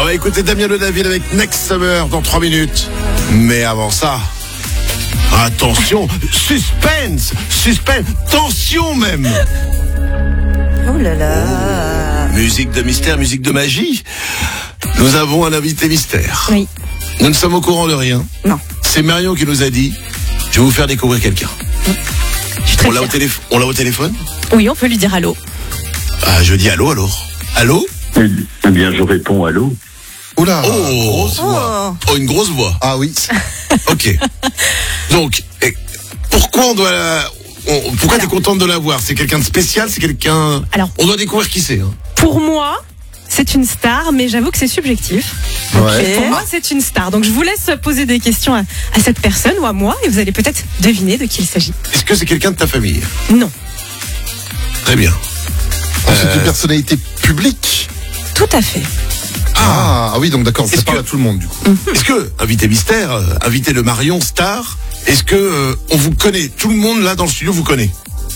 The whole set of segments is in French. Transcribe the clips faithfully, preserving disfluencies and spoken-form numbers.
On va écouter Damien Le David avec Next Summer dans trois minutes. Mais avant ça, attention, suspense, suspense, tension même. Oh là là. Musique de mystère, musique de magie. Nous avons un invité mystère. Oui. Nous ne sommes au courant de rien. Non. C'est Marion qui nous a dit, je vais vous faire découvrir quelqu'un. Je suis très On l'a au fière. téléphone, on l'a au téléphone? Oui, on peut lui dire allô. Ah, je dis allô alors. Allô? Eh bien, je réponds allô. Oula, Oh. grosse voix. Oh, une grosse voix. Ah oui. Ok. Donc, et pourquoi on doit la... on- pourquoi Alors. t'es contente de la voir? C'est quelqu'un de spécial? C'est quelqu'un... Alors. On doit découvrir qui c'est. Hein. Pour moi, c'est une star, mais j'avoue que c'est subjectif. Ouais. Pour moi, c'est une star. Donc, je vous laisse poser des questions à, à cette personne ou à moi, et vous allez peut-être deviner de qui il s'agit. Est-ce que c'est quelqu'un de ta famille? Non, Très bien. Oh, c'est une personnalité publique. tout à fait. Ah, ah oui, donc d'accord, ça Est-ce parle que- à tout le monde du coup. Est-ce que, invité mystère, euh, invité de Marion Star, est-ce que euh, on vous connaît? Tout le monde là dans le studio vous connaît?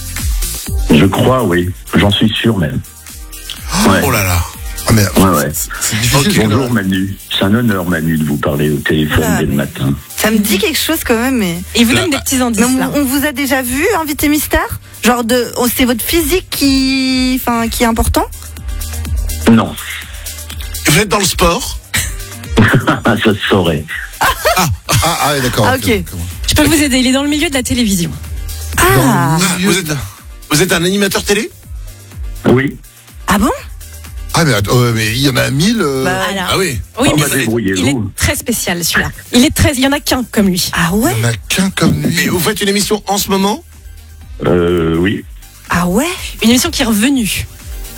Je crois, oui. J'en suis sûr même. Ouais. Oh là là. Ah mais Ouais, ouais. c'est difficile. Ok. Bonjour Manu. C'est un honneur, Manu, de vous parler au téléphone Ah, dès le mais- matin. Ça me dit quelque chose quand même, mais. Et il vous Là, donne des petits indices, Mais là. on, on vous a déjà vu, invité mystère? Genre de, oh, c'est votre physique qui, enfin, qui est important? Non. Vous êtes dans le sport? Ça se saurait. Ah, ah ouais, d'accord. Ah, ok. Je peux vous aider, il est dans le milieu de la télévision. Ah, Ah, vous êtes, vous êtes un animateur télé? Oui. ah bon? Ah mais, attends, euh, mais il y en a mille. euh, Bah, Alors, Ah oui. oui, Oh, mais bah, c'est- débrouillez-vous. il est très spécial, celui-là. Il est très, il y en a qu'un comme lui. Ah ouais? Il y en a qu'un comme lui. Mais vous faites une émission en ce moment? Euh, oui. Ah ouais? Une émission qui est revenue.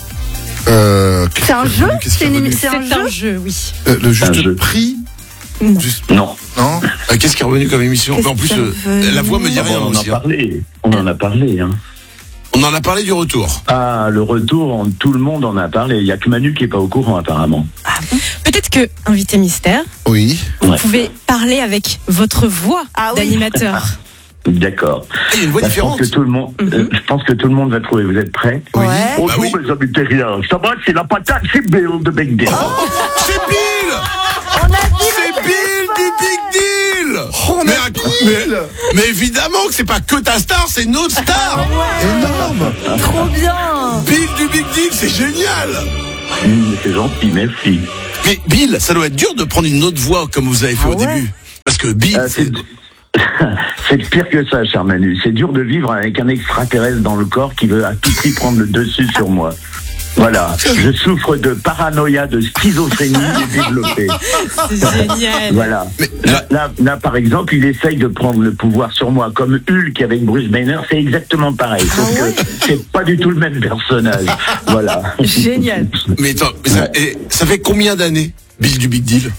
Euh, C'est un jeu? Qu'est-ce C'est qu'il y a une revenu C'est un C'est un jeu? jeu, oui. Euh, Le Un juste jeu. prix. Non. Juste... Non. Non. Euh, Qu'est-ce qui est revenu comme émission? Qu'est-ce En plus, qui est euh, revenu la voix me dit Ah, rien on en a aussi. hein. parlé. On en a parlé, hein. On en a parlé du retour. Ah, le retour, on- tout le monde en a parlé. Il n'y a que Manu qui n'est pas au courant, apparemment. Peut-être que, invité mystère, Oui. vous Ouais. pouvez parler avec votre voix Ah oui. d'animateur. D'accord. Ah, il y a une voix Bah, je pense différente. que tout le monde, Mhm. euh, je pense que tout le monde va trouver. Vous êtes prêts? Oui. Ouais. Bonjour, Bah oui. mes amis terriens. Ça va, c'est la patate, c'est Bill de Big Deal. C'est Bill! On a dit C'est Bill du Big Deal! Oh, mais, on a à- Bill mais, mais évidemment que c'est pas que ta star, c'est notre star! Énorme. trop bien! Bill du Big Deal, c'est génial! Mmh, c'est gentil, merci. Mais Bill, ça doit être dur de prendre une autre voix comme vous avez fait Ah au ouais. début. Parce que Bill, Euh, c'est... c'est c'est pire que ça, cher Manu. C'est dur de vivre avec un extraterrestre dans le corps qui veut à tout prix prendre le dessus sur moi. Voilà, je souffre de paranoïa, de schizophrénie développée. C'est génial. Voilà. Mais Là, là, là, par exemple, il essaye de prendre le pouvoir sur moi, comme Hulk avec Bruce Banner, c'est exactement pareil. Sauf que c'est pas du tout le même personnage. Voilà. Génial. Mais attends, mais ça, et ça fait combien d'années, Bill du Big Deal?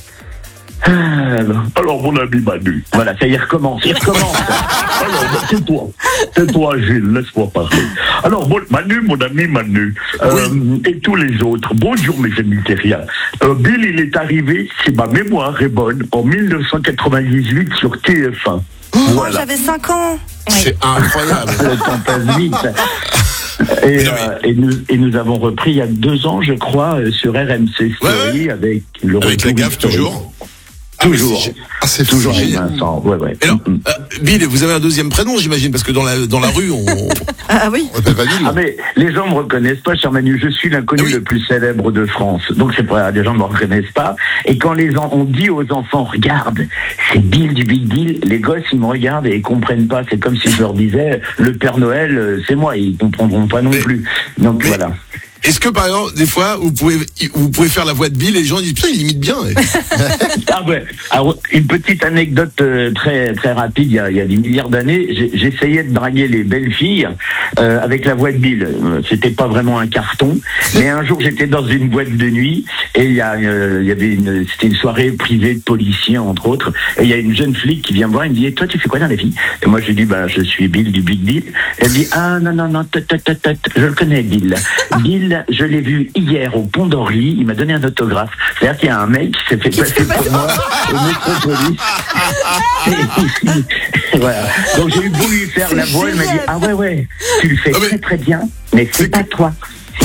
Alors, mon ami Manu, voilà, ça y recommence, il recommence. Alors, ben, c'est toi, c'est toi, Gilles, laisse-moi parler. Alors, bon, Manu, mon ami Manu, euh, et tous les autres, bonjour mes amis terriens. Euh, Bill, il est arrivé, si ma mémoire est bonne, en dix-neuf cent quatre-vingt-dix-huit sur T F un. Oh, Voilà. j'avais cinq ans. C'est incroyable. Le temps passe vite. Et, Non, mais- euh, et, nous, et nous avons repris il y a deux ans, je crois, euh, sur R M C Story Ouais, avec le Avec la retour gaffe, historique. toujours. Ah, mais Toujours. c'est- Ah, c'est Toujours fou. avec génial. Vincent. Ouais, ouais. Et alors, Mm, mm. euh, Bill, vous avez un deuxième prénom, j'imagine, parce que dans la, dans la rue, on... Ah oui. On appelle pas Bill. Ah mais les gens me reconnaissent pas, cher Manu. Je suis l'inconnu Ah oui. le plus célèbre de France. Donc c'est pas, les gens me reconnaissent pas. Et quand les en- on dit aux enfants, regarde, c'est Bill du Big Deal, les gosses ils me regardent et ils comprennent pas. C'est comme si je leur disais, le Père Noël, euh, c'est moi. Ils comprendront pas non Mais- plus. Donc mais- voilà. Est-ce que, par exemple, des fois, vous pouvez, vous pouvez faire la voix de Bill et les gens disent, putain, il imite bien. eh. Ah ouais. Alors, une petite anecdote euh, très très rapide. Il y a, il y a des milliards d'années, j'ai- j'essayais de draguer les belles filles euh, avec la voix de Bill. Euh, C'était pas vraiment un carton, mais un jour j'étais dans une boîte de nuit et il y a euh, il y avait une c'était une soirée privée de policiers entre autres. Et il y a une jeune flic qui vient me voir et me dit et toi tu fais quoi dans la vie? Et moi je lui dis bah je suis Bill du Big Deal. Elle me dit ah non non non tot, tot, tot, tot. Je le connais Bill. Bill je l'ai vu hier au Pont d'Orly. Il m'a donné un autographe. C'est-à-dire qu'il y a un mec qui s'est fait passer pour moi au métropolis. Voilà. Donc j'ai eu beau lui faire C'est la voix, elle m'a dit génial. ah ouais ouais, tu le fais Ah, mais- très très bien, mais c'est pas toi. C'est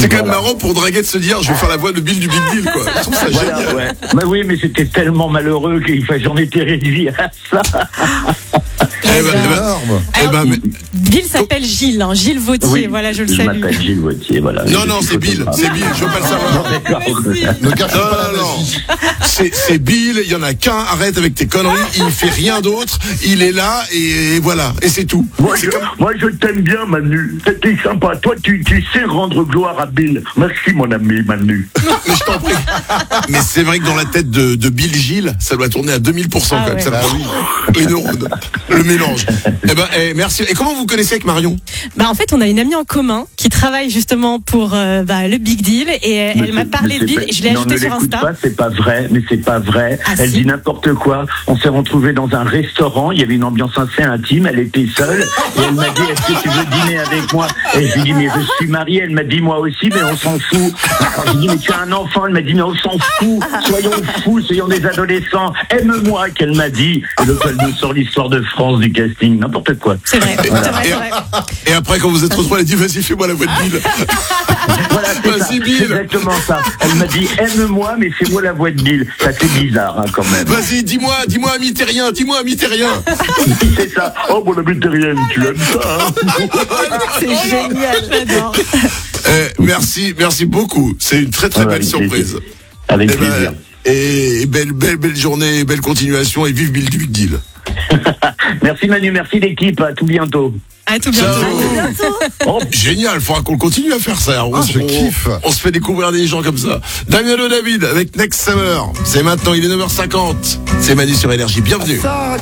C'est quand même Voilà. marrant pour draguer de se dire, je vais faire la voix de Bill du Big Deal, quoi. Je trouve ça Voilà, génial. ouais. Bah oui, mais c'était tellement malheureux qu'il fa- j'en étais réduit à ça. Eh ben, eh ben, Énorme. eh ben, mais- Bill s'appelle Gilles, hein, Gilles Vautier, Oui, voilà, je le je salue. m'appelle Gilles Vautier, voilà. non, Je non, suis c'est Bill, photographe. c'est Bill, je veux pas le savoir. D'accord. Ne gâche Non, pas la non, non. magie. C'est, c'est Bill, il y en a qu'un, arrête avec tes conneries, il fait rien d'autre, il est là, et voilà, et c'est tout. Moi je, moi, je t'aime bien, Manu. T'es sympa. Toi, tu, tu sais rendre gloire à Bill. Merci, mon ami, Manu. Mais je t'en prie. Mais c'est vrai que dans la tête de, de Bill Gilles, ça doit tourner à deux mille pour cent Ah quand même. ouais. Ça Bah va. oui. Les neurones, le mélange. Eh ben, eh, merci. Et comment vous connaissez avec Marion? Bah, en fait, on a une amie en commun qui travaille justement pour euh, bah, le Big Deal et euh, Mais elle m'a c'est- parlé mais de c'est Bill pas- et je l'ai non, ajouté ne sur l'écoute Insta. pas, c'est pas vrai, mais c'est pas vrai. Ah, Elle si. dit n'importe quoi. On s'est retrouvés dans un restaurant, il y avait une ambiance assez intime, elle était seule, et elle m'a dit, est-ce que tu veux dîner avec moi? Et je lui ai dit, mais je suis mariée, elle m'a dit, moi aussi, mais on s'en fout. Alors, je lui ai dit, mais tu as un enfant, elle m'a dit, mais on s'en fout, soyons fous, soyons des adolescents, aime-moi, qu'elle m'a dit. Et donc elle nous sort l'histoire de France du casting, n'importe quoi. C'est vrai, c'est vrai, Et, c'est vrai. et après, quand vous êtes retrouvés, elle a dit, vas-y, fais-moi la voix de Bill. Voilà, c'est ça, Vas-y, c'est Bill. exactement ça. Elle m'a dit, aime-moi, mais fais-moi la voix de Bill. Ça c'est bizarre, hein, quand même. Vas-y, dis-moi, dis-moi, ami terrien, dis-moi, ami terrien. C'est ça. Oh, mon ami terrienne, tu aimes ça, hein? C'est génial. J'adore. Eh, merci, merci beaucoup. C'est une très très Ouais, belle avec surprise. plaisir. Avec Eh ben, plaisir. et belle, belle, belle journée, belle continuation et vive Bill du Big Deal. Merci Manu, merci l'équipe, à tout bientôt. À tout bientôt. Ciao. Oh, Génial, faudra qu'on continue à faire ça. On, Ah, je on- kiffe. on se fait découvrir des gens comme ça. Damiano David avec Next Summer. C'est maintenant, il est neuf heures cinquante. C'est Manu sur Énergie. Bienvenue. Ça,